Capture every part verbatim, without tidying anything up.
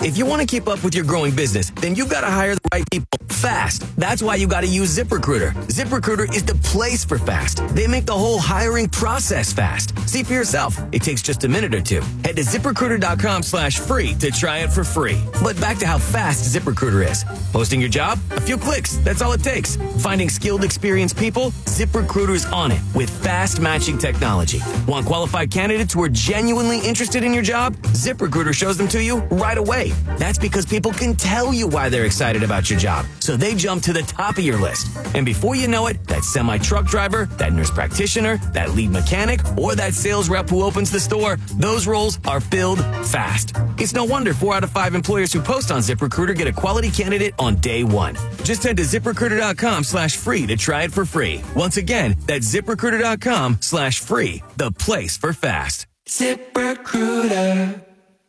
If you want to keep up with your growing business, then you've got to hire the right people fast. That's why you got to use ZipRecruiter. ZipRecruiter is the place for fast. They make the whole hiring process fast. See for yourself. It takes just a minute or two. Head to ZipRecruiter.com slash free to try it for free. But back to how fast ZipRecruiter is. Posting your job? A few clicks. That's all it takes. Finding skilled, experienced people? ZipRecruiter's on it with fast matching technology. Want qualified candidates who are genuinely interested in your job? ZipRecruiter shows them to you right away. That's because people can tell you why they're excited about your job. So they jump to the top of your list. And before you know it, that semi-truck driver, that nurse practitioner, that lead mechanic, or that sales rep who opens the store, those roles are filled fast. It's no wonder four out of five employers who post on ZipRecruiter get a quality candidate on day one. Just head to ZipRecruiter.com slash free to try it for free. Once again, that's ZipRecruiter.com slash free, the place for fast. ZipRecruiter.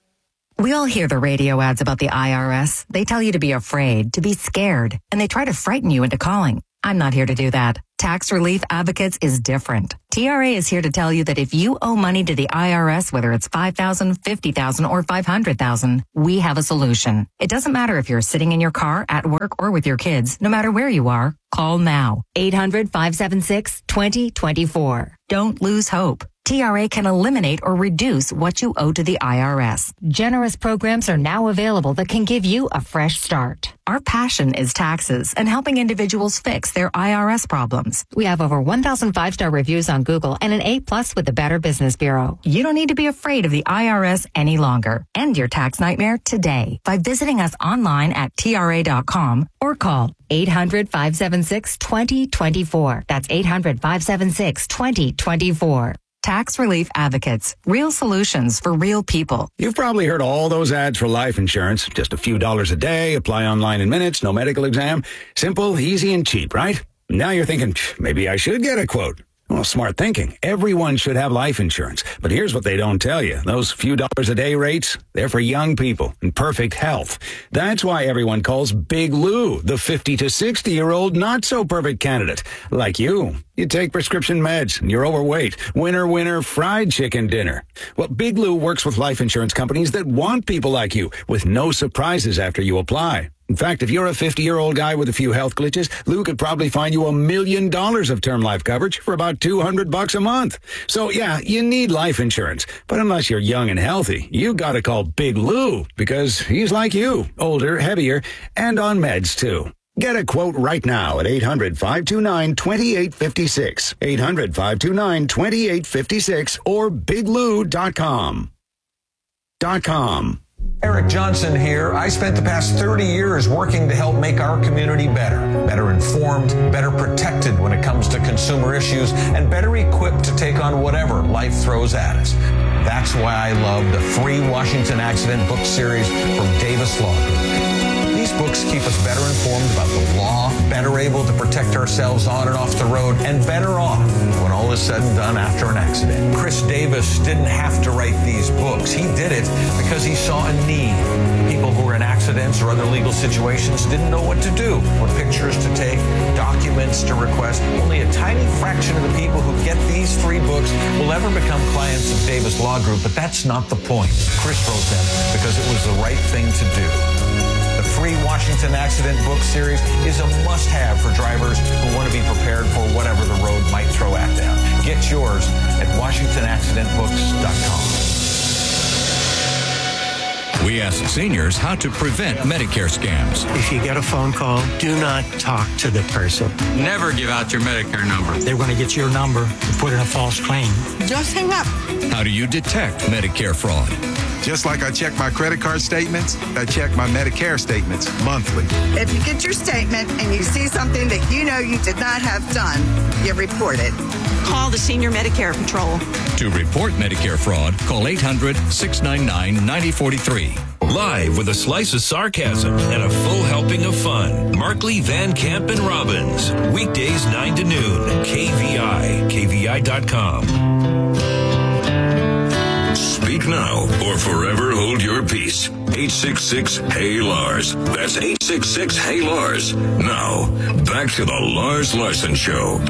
We all hear the radio ads about the I R S. They tell you to be afraid, to be scared, and they try to frighten you into calling. I'm not here to do that. Tax Relief Advocates is different. T R A is here to tell you that if you owe money to the I R S, whether it's five thousand dollars, fifty thousand dollars, or five hundred thousand dollars, we have a solution. It doesn't matter if you're sitting in your car, at work, or with your kids. No matter where you are, call now. eight hundred, five seven six, two zero two four. Don't lose hope. T R A can eliminate or reduce what you owe to the I R S. Generous programs are now available that can give you a fresh start. Our passion is taxes and helping individuals fix their I R S problems. We have over one thousand five-star reviews on Google and an A plus with the Better Business Bureau. You don't need to be afraid of the I R S any longer. End your tax nightmare today by visiting us online at T R A dot com or call eight hundred, five seven six, two zero two four. That's eight hundred, five seven six, two zero two four. Tax Relief Advocates. Real solutions for real people. You've probably heard all those ads for life insurance. Just a few dollars a day, apply online in minutes, no medical exam. Simple, easy, and cheap, right? Now you're thinking, maybe I should get a quote. Well, smart thinking. Everyone should have life insurance. But here's what they don't tell you. Those few dollars a day rates, they're for young people in perfect health. That's why everyone calls Big Lou the fifty to sixty-year-old not-so-perfect candidate. Like you. You take prescription meds, and you're overweight. Winner, winner, fried chicken dinner. Well, Big Lou works with life insurance companies that want people like you, with no surprises after you apply. In fact, if you're a fifty-year-old guy with a few health glitches, Lou could probably find you a million dollars of term life coverage for about two hundred bucks a month. So yeah, you need life insurance. But unless you're young and healthy, you gotta call Big Lou, because he's like you, older, heavier, and on meds too. Get a quote right now at eight hundred, five two nine, two eight five six, eight hundred, five two nine, two eight five six, or big lou dot com. Dot com. Eric Johnson here. I spent the past thirty years working to help make our community better, better informed, better protected when it comes to consumer issues, and better equipped to take on whatever life throws at us. That's why I love the free Washington Accident book series from Davis Law Group. These books keep us better informed about the law, better able to protect ourselves on and off the road, and better off when all is said and done after an accident. Chris Davis didn't have to write these books. He did it because he saw a need. People who were in accidents or other legal situations didn't know what to do, what pictures to take, documents to request. Only a tiny fraction of the people who get these free books will ever become clients of Davis Law Group, but that's not the point. Chris wrote them because it was the right thing to do. The free Washington Accident book series is a must-have for drivers who want to be prepared for whatever the road might throw at them. Get yours at washington accident books dot com. We ask seniors how to prevent Medicare scams. If you get a phone call, do not talk to the person. Never give out your Medicare number. They're going to get your number and put in a false claim. Just hang up. How do you detect Medicare fraud? Just like I check my credit card statements, I check my Medicare statements monthly. If you get your statement and you see something that you know you did not have done, you report it. Call the Senior Medicare Patrol. To report Medicare fraud, call eight hundred, six nine nine, nine zero four three. Live with a slice of sarcasm and a full helping of fun. Markley, Van Camp, and Robbins. Weekdays nine to noon. K V I. K V I dot com. Speak now or forever hold your peace. eight six six, Hey Lars. That's eight six six, Hey Lars. Now, back to the Lars Larson Show.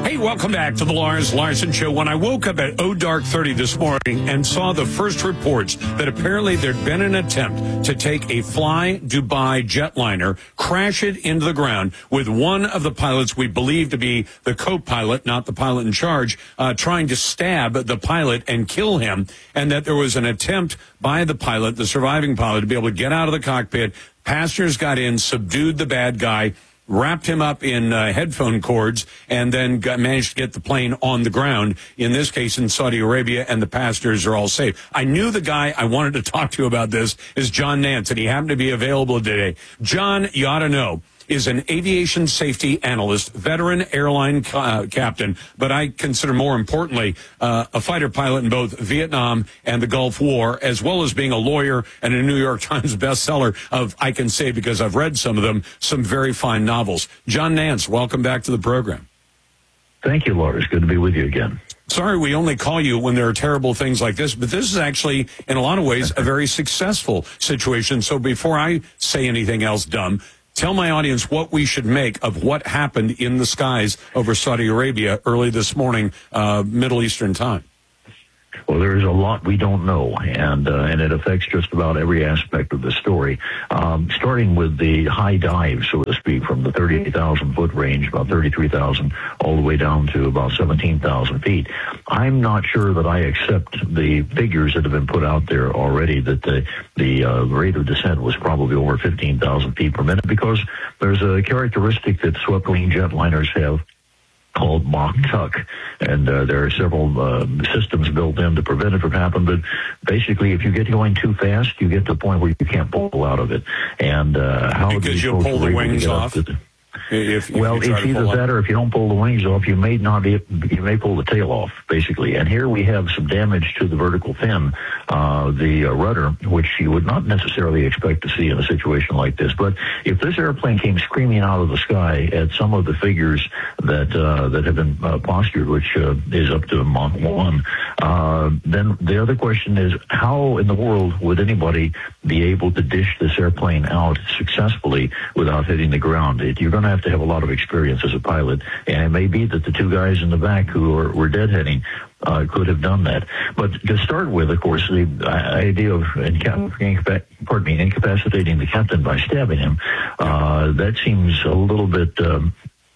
Hey, welcome back to the Lars Larson Show. When I woke up at oh dark thirty this morning and saw the first reports that apparently there'd been an attempt to take a Fly Dubai jetliner, crash it into the ground with one of the pilots we believe to be the co-pilot, not the pilot in charge, uh, trying to stab the pilot and kill him, and that there was an attempt by the pilot, the surviving pilot, to be able to get out of the cockpit. Passengers got in, subdued the bad guy, wrapped him up in uh, headphone cords, and then got, managed to get the plane on the ground, in this case in Saudi Arabia, and the passengers are all safe. I knew the guy I wanted to talk to about this is John Nance, and he happened to be available today. John, you ought to know, is an aviation safety analyst, veteran airline ca- uh, captain, but I consider more importantly uh, a fighter pilot in both Vietnam and the Gulf War, as well as being a lawyer and a New York Times bestseller of, I can say because I've read some of them, some very fine novels. John Nance, welcome back to the program. Thank you, Lars. Good to be with you again. Sorry we only call you when there are terrible things like this, but this is actually, in a lot of ways, a very successful situation. So before I say anything else dumb, tell my audience what we should make of what happened in the skies over Saudi Arabia early this morning, uh, Middle Eastern time. Well, there is a lot we don't know, and uh, and it affects just about every aspect of the story, um, starting with the high dive, so to speak, from the thirty-eight thousand foot range, about thirty-three thousand, all the way down to about seventeen thousand feet. I'm not sure that I accept the figures that have been put out there already, that the, the uh, rate of descent was probably over fifteen thousand feet per minute, because there's a characteristic that swept-wing jetliners have called Mach tuck, and uh, there are several uh, systems built in to prevent it from happening. But basically, if you get going too fast, you get to a point where you can't pull out of it. And uh, how because you'll pull the wings off. The, If, if well, it's either that or if you don't pull the wings off, you may not be, you may pull the tail off, basically. And here we have some damage to the vertical fin, uh, the uh, rudder, which you would not necessarily expect to see in a situation like this. But if this airplane came screaming out of the sky at some of the figures that uh, that have been uh, postured, which uh, is up to Mach one, uh, then the other question is, how in the world would anybody be able to dish this airplane out successfully without hitting the ground? It, you're going to have to have a lot of experience as a pilot, and it may be that the two guys in the back who are, were deadheading uh, could have done that. But to start with, of course, the idea of inca- pardon me, incapacitating the captain by stabbing him, uh, that seems a little bit... Um,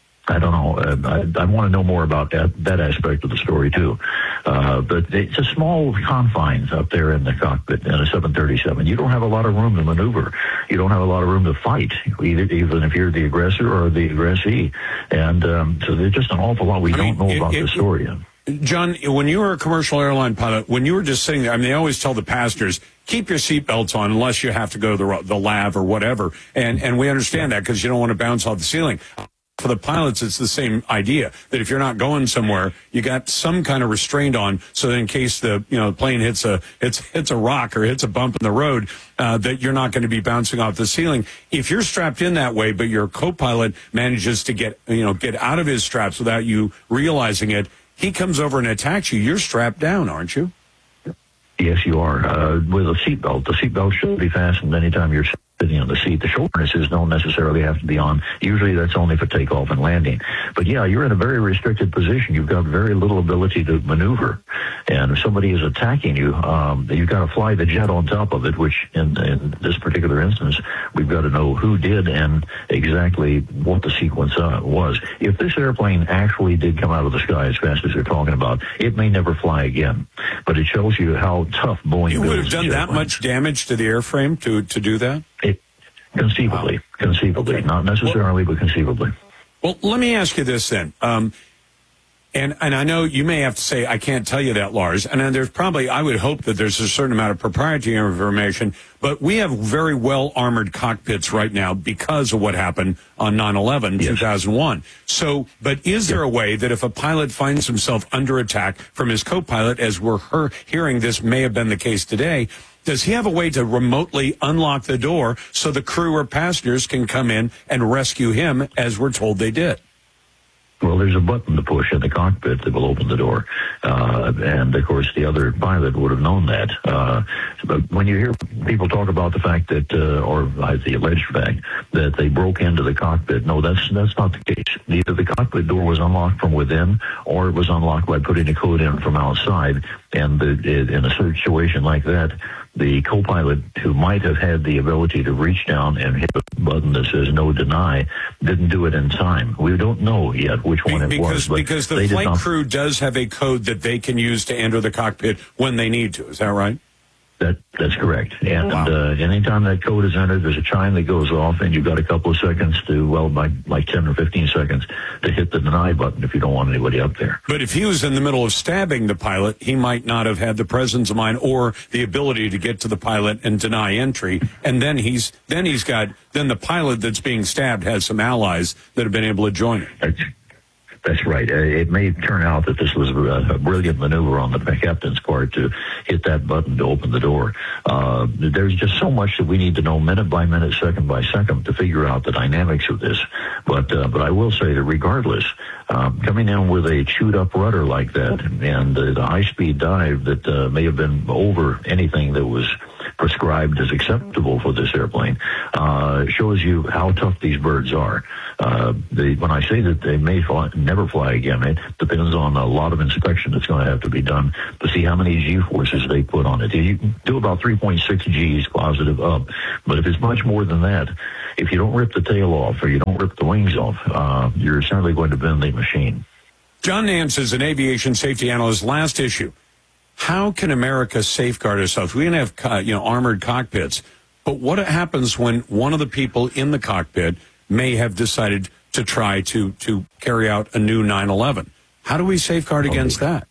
I don't know. Uh, I, I want to know more about that that aspect of the story, too. Uh, but it's a small confines up there in the cockpit in a seven thirty-seven. You don't have a lot of room to maneuver. You don't have a lot of room to fight, either, even if you're the aggressor or the aggressee. And um, so there's just an awful lot we I don't mean, know it, about it, the story. It, John, when you were a commercial airline pilot, when you were just sitting there, I mean, they always tell the passengers, keep your seatbelts on unless you have to go to the, the lav or whatever. And, and we understand that because you don't want to bounce off the ceiling. For the pilots, it's the same idea that if you're not going somewhere, you got some kind of restraint on, so that in case the you know plane hits a hits hits a rock or hits a bump in the road, uh, that you're not going to be bouncing off the ceiling. If you're strapped in that way, but your co-pilot manages to get you know get out of his straps without you realizing it, he comes over and attacks you. You're strapped down, aren't you? Yes, you are. Uh, with a seatbelt, the seatbelt should be fastened anytime you're sitting on the seat. The shoulder harnesses don't necessarily have to be on. Usually that's only for takeoff and landing. But yeah, you're in a very restricted position. You've got very little ability to maneuver. And if somebody is attacking you, um, you've got to fly the jet on top of it, which in, in this particular instance, we've got to know who did and exactly what the sequence uh, was. If this airplane actually did come out of the sky as fast as they're talking about, it may never fly again. But it shows you how tough Boeing is. You would have done that much damage to the airframe to, to do that? It, conceivably, wow. conceivably, okay. Not necessarily, well, but conceivably. Well, let me ask you this then. Um, and and I know you may have to say, I can't tell you that, Lars. And then there's probably, I would hope that there's a certain amount of proprietary information, but we have very well-armored cockpits right now because of what happened on nine eleven, yes. two thousand one. So, but is there a way that if a pilot finds himself under attack from his co-pilot, as we're her- hearing this may have been the case today, does he have a way to remotely unlock the door so the crew or passengers can come in and rescue him, as we're told they did? Well, there's a button to push in the cockpit that will open the door. Uh, and, of course, the other pilot would have known that. Uh, but when you hear people talk about the fact that, uh, or uh, the alleged fact, that they broke into the cockpit, no, that's that's not the case. Either the cockpit door was unlocked from within, or it was unlocked by putting a code in from outside. And the, in a situation like that, the co-pilot who might have had the ability to reach down and hit a button that says no deny didn't do it in time. We don't know yet which one it because, was. But because the they flight did not, crew does have a code that they can use to enter the cockpit when they need to. Is that right? That That's correct. And wow. uh, anytime that code is entered, there's a chime that goes off, and you've got a couple of seconds to, well, like, like ten or fifteen seconds to hit the deny button if you don't want anybody up there. But if he was in the middle of stabbing the pilot, he might not have had the presence of mind or the ability to get to the pilot and deny entry. And then he's then he's got then the pilot that's being stabbed has some allies that have been able to join him. That's, That's right. Uh, it may turn out that this was a, a brilliant maneuver on the captain's part to hit that button to open the door. Uh, there's just so much that we need to know minute by minute, second by second to figure out the dynamics of this. But uh, but I will say that regardless, um, coming in with a chewed-up rudder like that and uh, the high-speed dive that uh, may have been over anything that was prescribed as acceptable for this airplane uh, shows you how tough these birds are. Uh, they, when I say that they may fly, never fly again, it depends on a lot of inspection that's going to have to be done to see how many G-forces they put on it. You can do about three point six G's positive up, but if it's much more than that, if you don't rip the tail off or you don't rip the wings off, uh, you're certainly going to bend the machine. John Nance is an aviation safety analyst. Last issue. How can America safeguard herself? We can have uh, you know armored cockpits, but what happens when one of the people in the cockpit may have decided to try to to carry out a new nine eleven? How do we safeguard against that?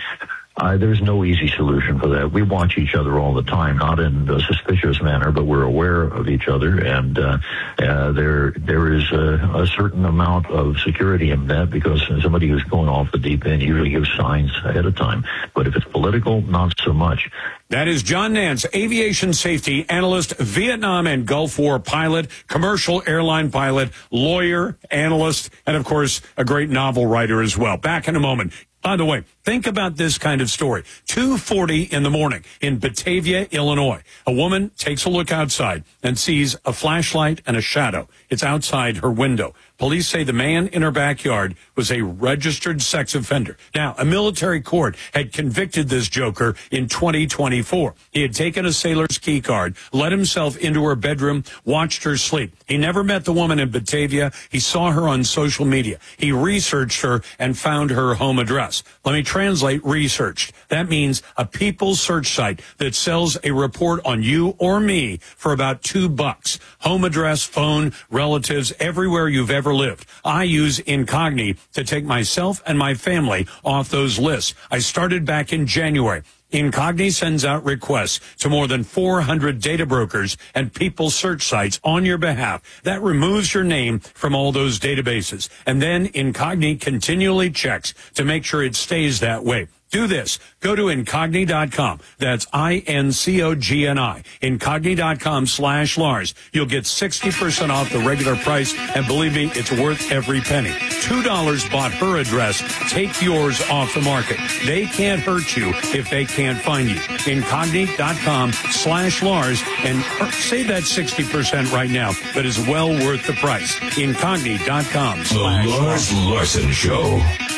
Uh, there's no easy solution for that. We watch each other all the time, not in a suspicious manner, but we're aware of each other, and uh, uh, there there is a, a certain amount of security in that because somebody who's going off the deep end usually gives signs ahead of time. But if it's political, not so much. That is John Nance, aviation safety analyst, Vietnam and Gulf War pilot, commercial airline pilot, lawyer, analyst, and, of course, a great novel writer as well. Back in a moment. By the way, think about this kind of story. two forty in the morning in Batavia, Illinois. A woman takes a look outside and sees a flashlight and a shadow. It's outside her window. Police say the man in her backyard was a registered sex offender. Now, a military court had convicted this joker in twenty twenty-four. He had taken a sailor's key card, let himself into her bedroom, watched her sleep. He never met the woman in Batavia. He saw her on social media. He researched her and found her home address. Let me translate researched. That means a people search site that sells a report on you or me for about two bucks. Home address, phone, relatives, everywhere you've ever lived. I use Incogni to take myself and my family off those lists. I started back in January. Incogni sends out requests to more than four hundred data brokers and people search sites on your behalf. That removes your name from all those databases. And then Incogni continually checks to make sure it stays that way. Do this. Go to Incogni dot com. That's I N C O G N I. Incogni dot com slash Lars. You'll get sixty percent off the regular price, and believe me, it's worth every penny. two dollars bought her address. Take yours off the market. They can't hurt you if they can't find you. Incogni dot com slash Lars, and save that sixty percent right now. That is well worth the price. Incogni dot com slash Lars. The Lars Larson Show.